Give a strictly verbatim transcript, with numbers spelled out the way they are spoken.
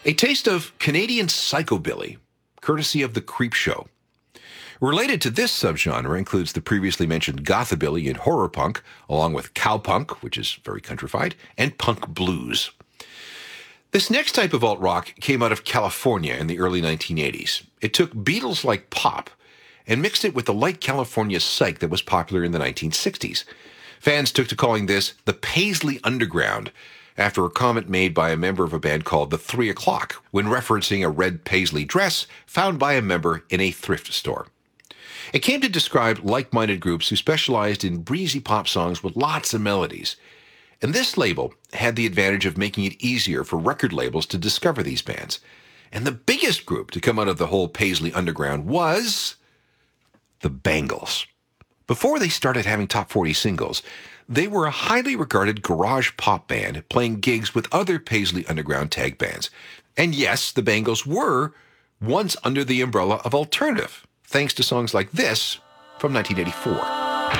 A taste of Canadian psychobilly, courtesy of the Creepshow. Related to this subgenre includes the previously mentioned gothabilly and horror punk, along with cowpunk, which is very countrified, and punk blues. This next type of alt-rock came out of California in the early nineteen eighties. It took Beatles-like pop and mixed it with the light California psych that was popular in the nineteen sixties. Fans took to calling this the Paisley Underground, after a comment made by a member of a band called the Three O'Clock when referencing a red paisley dress found by a member in a thrift store. It came to describe like-minded groups who specialized in breezy pop songs with lots of melodies. And this label had the advantage of making it easier for record labels to discover these bands. And the biggest group to come out of the whole Paisley Underground was the Bangles. Before they started having top forty singles, they were a highly regarded garage pop band playing gigs with other Paisley Underground tag bands. And yes, the Bangles were once under the umbrella of alternative, thanks to songs like this from nineteen eighty-four.